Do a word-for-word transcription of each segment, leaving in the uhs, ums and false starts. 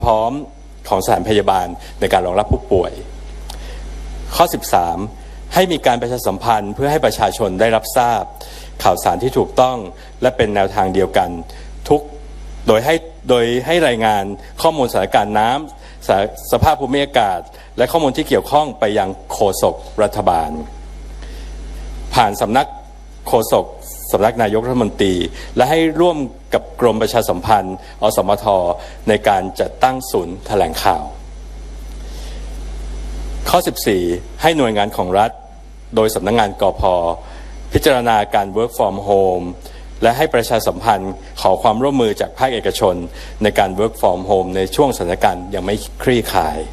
พร้อมของสถานพยาบาลในการรองรับผู้ป่วยข้อสิบสามให้มีการประชาสัมพันธ์เพื่อให้ประชาชนได้รับทราบข่าวสารที่ถูกต้องและเป็นแนวทางเดียวกันทุกโดยให้โดยให้รายงานข้อมูลสถานการณ์น้ำ ส, สภาพภูมิอากาศและข้อมูลที่เกี่ยวข้องไปยังโฆษกรัฐบาลผ่านสำนักโฆษกสำนักนายกรัฐมนตรีและให้ร่วมกับกรมประชาสัมพันธ์อสมทในการจัดตั้งศูนย์แถลงข่าวข้อสิบสี่ให้หน่วยงานของรัฐโดยสำนักงานกพ.พิจารณาการ work from home และให้ประชาสัมพันธ์ขอความร่วมมือจากภาคเอกชนในการ work from home ในช่วงสถานการณ์ยังไม่คลี่คลาย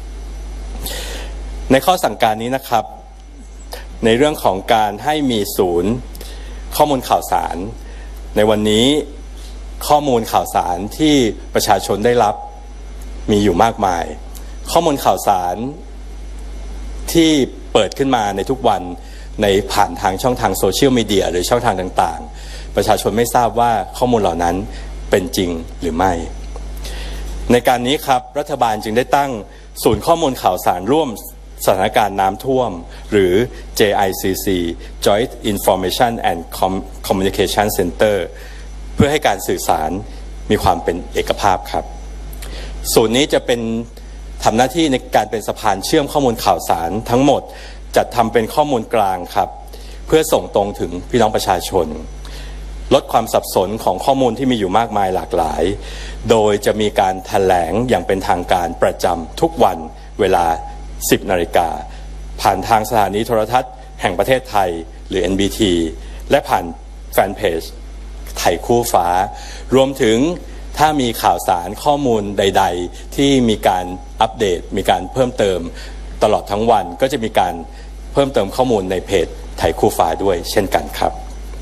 ในข้อสั่งการนี้นะครับในเรื่องของการให้มีศูนย์ข้อมูลข่าวสารในวันนี้ข้อมูลข่าวสารที่ประชาชนได้รับมีอยู่มากมายข้อมูลข่าวสารที่เปิดขึ้นมาในทุกวันในผ่านทางช่องทางโซเชียลมีเดียหรือช่องทางต่างๆประชาชนไม่ทราบว่าข้อมูลเหล่านั้นเป็นจริงหรือไม่ในการนี้ครับรัฐบาลจึงได้ตั้งศูนย์ข้อมูลข่าวสารร่วมสถานการณ์น้ำท่วมหรือ เจ ไอ ซี ซี Joint Information and Communication Center เพื่อให้การสื่อสารมีความเป็นเอกภาพครับศูนย์นี้จะเป็นทำหน้าที่ในการเป็นสะพานเชื่อมข้อมูลข่าวสารทั้งหมดจัดทำเป็นข้อมูลกลางครับเพื่อส่งตรงถึงพี่น้องประชาชนลดความสับสนของข้อมูลที่มีอยู่มากมายหลากหลายโดยจะมีการแถลงอย่างเป็นทางการประจำทุกวันเวลาสิบนาฬิกาผ่านทางสถานีโทรทัศน์แห่งประเทศไทยหรือ เอ็น บี ที และผ่านแฟนเพจไทยคู่ฟ้ารวมถึงถ้ามีข่าวสารข้อมูลใดๆที่มีการอัปเดตมีการเพิ่มเติมตลอดทั้งวันก็จะมีการเพิ่มเติมข้อมูลในเพจไทยคู่ฟ้าด้วยเช่นกันครับ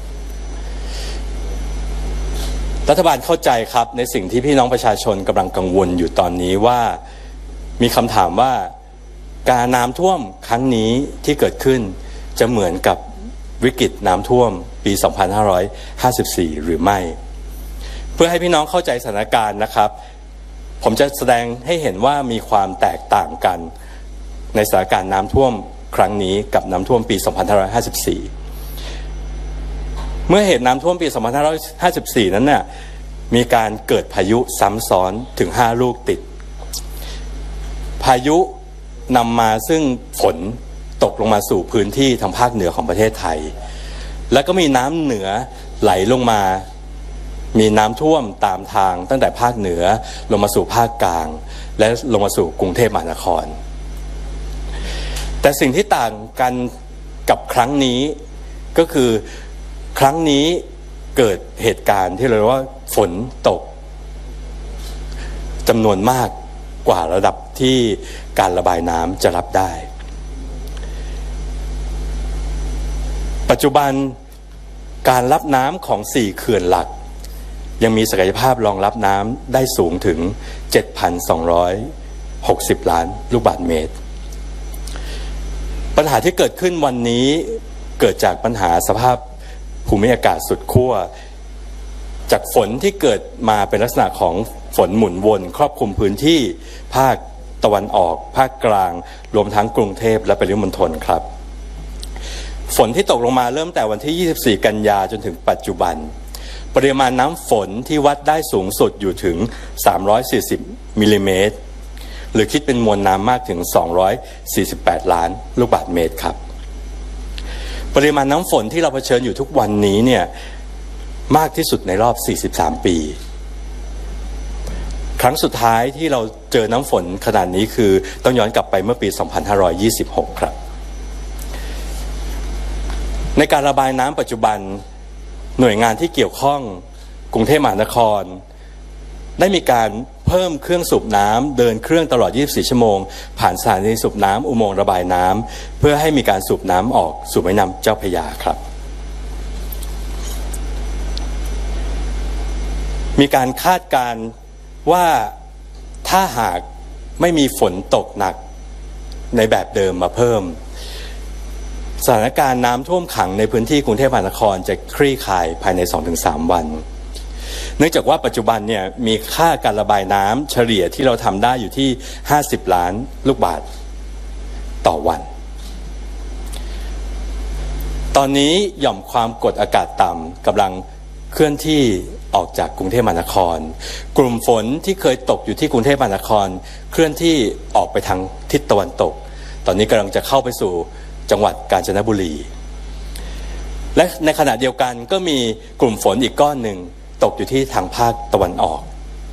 รัฐบาลเข้าใจครับในสิ่งที่พี่น้องประชาชนกำลังกังวลอยู่ตอนนี้ว่ามีคำถามว่าการน้ำท่วมครั้งนี้ที่เกิดขึ้นจะเหมือนกับวิกฤตน้ำท่วมปี สองพันห้าร้อยห้าสิบสี่ หรือไม่เพื่อให้พี่น้องเข้าใจสถานการณ์นะครับผมจะแสดงให้เห็นว่ามีความแตกต่างกันในสถานการณ์น้ำท่วมครั้งนี้กับน้ำท่วมปี สองพันห้าร้อยห้าสิบสี่ เมื่อเหตุน้ำท่วมปี สองพันห้าร้อยห้าสิบสี่ นั้นน่ะมีการเกิดพายุซ้ำซ้อนถึงห้าลูกติดพายุนำมาซึ่งฝนตกลงมาสู่พื้นที่ทางภาคเหนือของประเทศไทยแล้วก็มีน้ำเหนือไหลลงมามีน้ำท่วมตามทางตั้งแต่ภาคเหนือลงมาสู่ภาคกลางและลงมาสู่กรุงเทพมหานครแต่สิ่งที่ต่างกันกับครั้งนี้ก็คือครั้งนี้เกิดเหตุการณ์ที่เราเรียกว่าฝนตกจำนวนมากกว่าระดับที่การระบายน้ำจะรับได้ปัจจุบันการรับน้ำของสี่เขื่อนหลักยังมีศักยภาพรองรับน้ำได้สูงถึง เจ็ดพันสองร้อยหกสิบ ล้านลูกบาศก์เมตรปัญหาที่เกิดขึ้นวันนี้เกิดจากปัญหาสภาพภูมิอากาศสุดขั้วจากฝนที่เกิดมาเป็นลักษณะของฝนหมุนวนครอบคลุมพื้นที่ภาคตะวันออกภาคกลางรวมทั้งกรุงเทพและปริมณฑลครับฝนที่ตกลงมาเริ่มแต่วันที่ยี่สิบสี่กันยาจนถึงปัจจุบันปริมาณน้ำฝนที่วัดได้สูงสุดอยู่ถึงสามร้อยสี่สิบมิลลิเมตรหรือคิดเป็นมวลน้ำมากถึงสองร้อยสี่สิบแปดล้านลูกบาศก์เมตรครับปริมาณน้ำฝนที่เราเผชิญอยู่ทุกวันนี้เนี่ยมากที่สุดในรอบสี่สิบสามปีครั้งสุดท้ายที่เราเจอน้ำฝนขนาดนี้คือต้องย้อนกลับไปเมื่อปี สองพันห้าร้อยยี่สิบหก ครับในการระบายน้ำปัจจุบันหน่วยงานที่เกี่ยวข้องกรุงเทพมหานครได้มีการเพิ่มเครื่องสูบน้ำเดินเครื่องตลอดยี่สิบสี่ชั่วโมงผ่านสถานีสูบน้ำอุโมงค์ระบายน้ำเพื่อให้มีการสูบน้ำออกสู่แม่น้ำเจ้าพระยาครับมีการคาดการณ์ว่าถ้าหากไม่มีฝนตกหนักในแบบเดิมมาเพิ่มสถานการณ์น้ำท่วมขังในพื้นที่กรุงเทพมหานครจะคลี่คลายภายใน สองถึงสาม วันเนื่องจากว่าปัจจุบันเนี่ยมีค่าการระบายน้ำเฉลี่ยที่เราทำได้อยู่ที่ห้าสิบล้านลูกบาศก์ต่อวันตอนนี้หย่อมความกดอากาศต่ำกำลังเคลื่อนที่ออกจากกรุงเทพมหานครกลุ่มฝนที่เคยตกอยู่ที่กรุงเทพมหานครเคลื่อนที่ออกไปทางทิศตะวันตกตอนนี้กำลังจะเข้าไปสู่จังหวัดกาญจนบุรีและในขณะเดียวกันก็มีกลุ่มฝนอีกก้อนหนึ่งตกอยู่ที่ทางภาคตะวันออก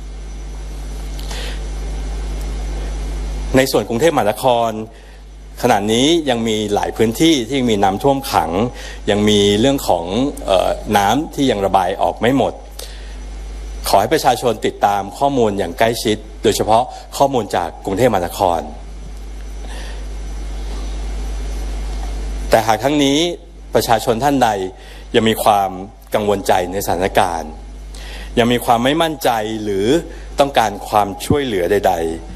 ในส่วนกรุงเทพมหานครขณะนี้ยังมีหลายพื้นที่ที่มีน้ำท่วมขังยังมีเรื่องของเอ่อน้ำที่ยังระบายออกไม่หมดขอให้ประชาชนติดตามข้อมูลอย่างใกล้ชิดโดยเฉพาะข้อมูลจากกรุงเทพมหานครแต่หากทั้งนี้ประชาชนท่านใดยังมีความกังวลใจในสถานการณ์ยังมีความไม่มั่นใจหรือต้องการความช่วยเหลือใด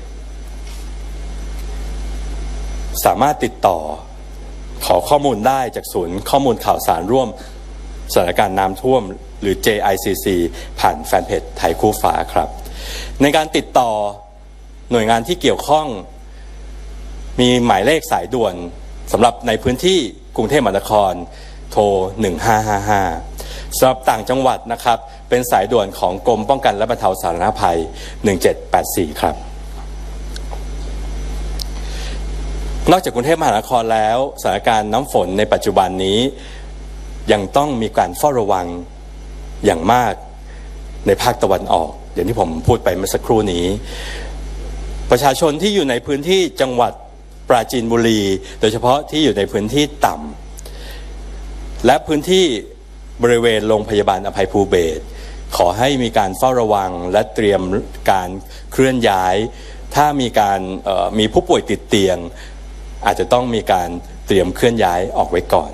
ๆสามารถติดต่อขอข้อมูลได้จากศูนย์ข้อมูลข่าวสารร่วมสถานการณ์น้ำท่วมหรือ เจ ไอ ซี ซี ผ่านแฟนเพจไทยคู่ฟ้าครับในการติดต่อหน่วยงานที่เกี่ยวข้องมีหมายเลขสายด่วนสำหรับในพื้นที่กรุงเทพมหานครโทรหนึ่งห้าห้าห้าสำหรับต่างจังหวัดนะครับเป็นสายด่วนของกรมป้องกันและบรรเทาสาธารณภัยหนึ่งเจ็ดแปดสี่ครับนอกจากกรุงเทพมหานครแล้วสถานการณ์น้ำฝนในปัจจุบันนี้ยังต้องมีการเฝ้าระวังอย่างมากในภาคตะวันออกอย่างที่ผมพูดไปเมื่อสักครู่นี้ประชาชนที่อยู่ในพื้นที่จังหวัดปราจีนบุรีโดยเฉพาะที่อยู่ในพื้นที่ต่ำและพื้นที่บริเวณโรงพยาบาลอภัยภูเบศรขอให้มีการเฝ้าระวังและเตรียมการเคลื่อนย้ายถ้ามีการมีผู้ป่วยติดเตียงอาจจะต้องมีการเตรียมเคลื่อนย้ายออกไว้ก่อน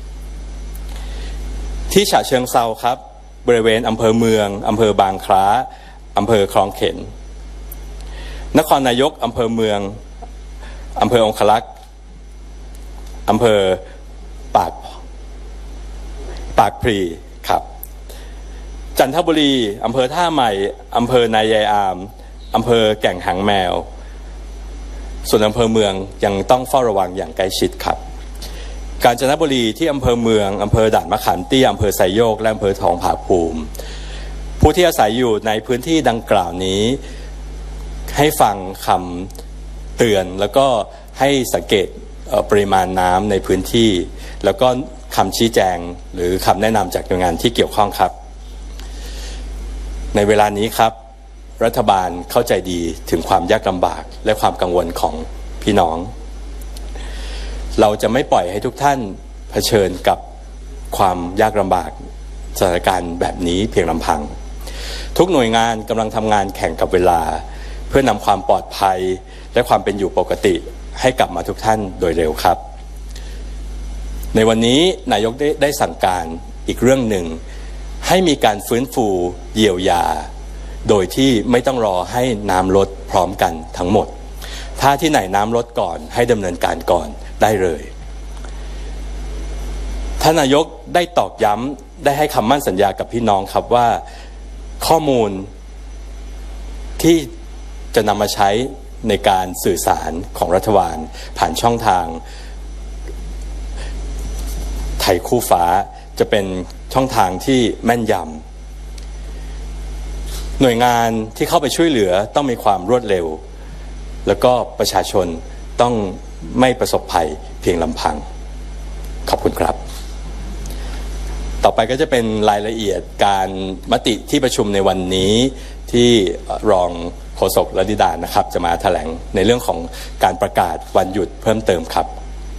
ที่ฉะเชิงเทราครับบริเวณอำเภอเมืองอำเภอบางคล้าอำเภอคลองเข็นนครนายกอำเภอเมืองอำเภอองคลักษ์อำเภอปากปากพลีครับจันทบุรีอำเภอท่าใหม่อำเภอนายายอามอำเภอแก่งหางแมวส่วนอำเภอเมืองยังต้องเฝ้าระวังอย่างใกล้ชิดครับกาญจนบุรีที่อำเภอเมืองอำเภอด่านมะขามเตี้ยอำเภอไซโยกและอำเภอทองผาภูมิผู้ที่อาศัยอยู่ในพื้นที่ดังกล่าวนี้ให้ฟังคำเตือนแล้วก็ให้สังเกตปริมาณน้ำในพื้นที่แล้วก็คำชี้แจงหรือคำแนะนำจากหน่วยงานที่เกี่ยวข้องครับในเวลานี้ครับรัฐบาลเข้าใจดีถึงความยากลำบากและความกังวลของพี่น้องเราจะไม่ปล่อยให้ทุกท่านเผชิญกับความยากลำบากสถานการณ์แบบนี้เพียงลำพังทุกหน่วยงานกำลังทำงานแข่งกับเวลาเพื่อนำความปลอดภัยและความเป็นอยู่ปกติให้กลับมาทุกท่านโดยเร็วครับในวันนี้นายกได้ได้สั่งการอีกเรื่องหนึ่งให้มีการฟื้นฟูเยียวยาโดยที่ไม่ต้องรอให้น้ำลดพร้อมกันทั้งหมดถ้าที่ไหนน้ำลดก่อนให้ดำเนินการก่อนได้เลยท่านนายกได้ตอกย้ำได้ให้คำมั่นสัญญากับพี่น้องครับว่าข้อมูลที่จะนำมาใช้ในการสื่อสารของรัฐบาลผ่านช่องทางไทยคู่ฟ้าจะเป็นช่องทางที่แม่นยำหน่วยงานที่เข้าไปช่วยเหลือต้องมีความรวดเร็วแล้วก็ประชาชนต้องไม่ประสบภัยเพียงลำพังขอบคุณครับต่อไปก็จะเป็นรายละเอียดการมติที่ประชุมในวันนี้ที่รองโฆษกรัฐดิดานะครับจะมาแถลงในเรื่องของการประกาศวันหยุดเพิ่มเติมครับ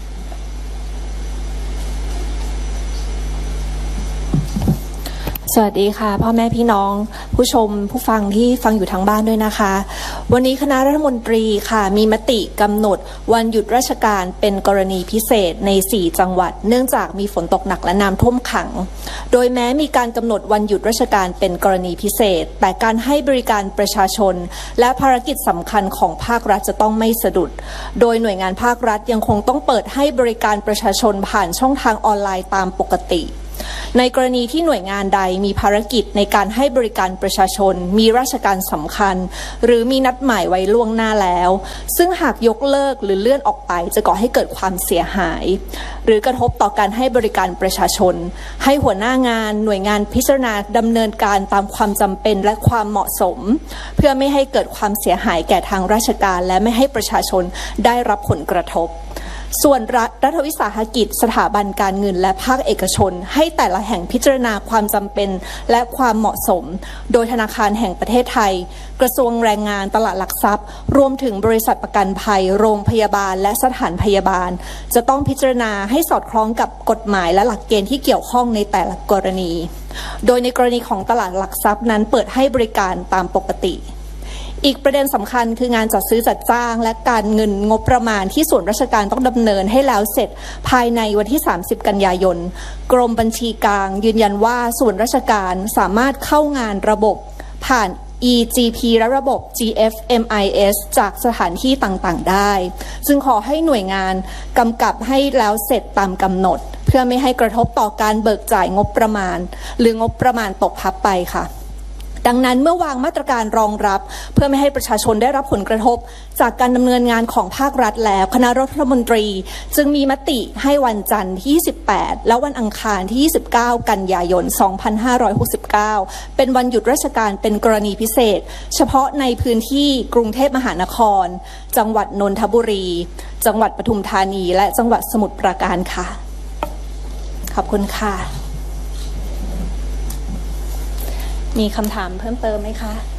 สวัสดีค่ะพ่อแม่พี่น้องผู้ชมผู้ฟังที่ฟังอยู่ทางบ้านด้วยนะคะวันนี้คณะรัฐมนตรีค่ะมีมติกำหนดวันหยุดราชการเป็นกรณีพิเศษในสี่จังหวัดเนื่องจากมีฝนตกหนักและน้ำท่วมขังโดยแม้มีการกำหนดวันหยุดราชการเป็นกรณีพิเศษแต่การให้บริการประชาชนและภารกิจสำคัญของภาครัฐจะต้องไม่สะดุดโดยหน่วยงานภาครัฐยังคงต้องเปิดให้บริการประชาชนผ่านช่องทางออนไลน์ตามปกติในกรณีที่หน่วยงานใดมีภารกิจในการให้บริการประชาชนมีราชการสำคัญหรือมีนัดหมายไว้ล่วงหน้าแล้วซึ่งหากยกเลิกหรือเลื่อนออกไปจะก่อให้เกิดความเสียหายหรือกระทบต่อการให้บริการประชาชนให้หัวหน้างานหน่วยงานพิจารณาดำเนินการตามความจำเป็นและความเหมาะสมเพื่อไม่ให้เกิดความเสียหายแก่ทางราชการและไม่ให้ประชาชนได้รับผลกระทบส่วนรัฐรัฐวิสาหกิจสถาบันการเงินและภาคเอกชนให้แต่ละแห่งพิจารณาความจำเป็นและความเหมาะสมโดยธนาคารแห่งประเทศไทยกระทรวงแรงงานตลาดหลักทรัพย์รวมถึงบริษัทประกันภัยโรงพยาบาลและสถานพยาบาลจะต้องพิจารณาให้สอดคล้องกับกฎหมายและหลักเกณฑ์ที่เกี่ยวข้องในแต่ละกรณีโดยในกรณีของตลาดหลักทรัพย์นั้นเปิดให้บริการตามปกติอีกประเด็นสำคัญคืองานจัดซื้อจัดจ้างและการเงินงบประมาณที่ส่วนราชการต้องดำเนินให้แล้วเสร็จภายในวันที่สามสิบกันยายนกรมบัญชีกลางยืนยันว่าส่วนราชการสามารถเข้างานระบบผ่าน อี จี พี และระบบ จี เอฟ เอ็ม ไอ เอส จากสถานที่ต่างๆได้จึงขอให้หน่วยงานกำกับให้แล้วเสร็จตามกำหนดเพื่อไม่ให้กระทบต่อการเบิกจ่ายงบประมาณหรืองบประมาณตกพับไปค่ะดังนั้นเมื่อวางมาตรการรองรับเพื่อไม่ให้ประชาชนได้รับผลกระทบจากการดำเนินงานของภาครัฐแล้วคณะรัฐมนตรีจึงมีมติให้วันจันทร์ที่ยี่สิบแปดและวันอังคารที่ยี่สิบเก้ากันยายนสองพันห้าร้อยหกสิบเก้าเป็นวันหยุดราชการเป็นกรณีพิเศษเฉพาะในพื้นที่กรุงเทพมหานครจังหวัดนนทบุรีจังหวัดปทุมธานีและจังหวัดสมุทรปราการค่ะขอบคุณค่ะมีคำถามเพิ่มเติมไหมคะ